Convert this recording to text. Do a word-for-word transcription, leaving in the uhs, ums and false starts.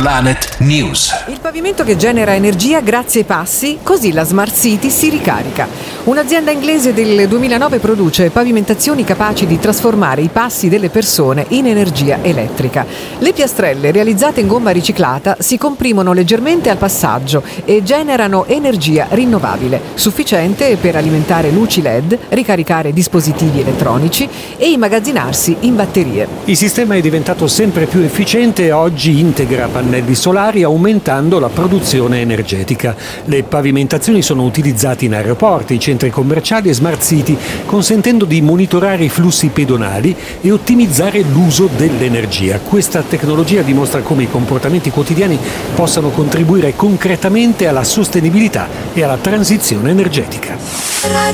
Planet News. Il pavimento che genera energia grazie ai passi, così la Smart City si ricarica. Un'azienda inglese del duemilanove produce pavimentazioni capaci di trasformare i passi delle persone in energia elettrica. Le piastrelle, realizzate in gomma riciclata, si comprimono leggermente al passaggio e generano energia rinnovabile, sufficiente per alimentare luci L E D, ricaricare dispositivi elettronici e immagazzinarsi in batterie. Il sistema è diventato sempre più efficiente e oggi integra pannelli solari aumentando la produzione energetica. Le pavimentazioni sono utilizzate in aeroporti, centri commerciali e smart city, consentendo di monitorare i flussi pedonali e ottimizzare l'uso dell'energia. Questa tecnologia dimostra come i comportamenti quotidiani possano contribuire concretamente alla sostenibilità e alla transizione energetica.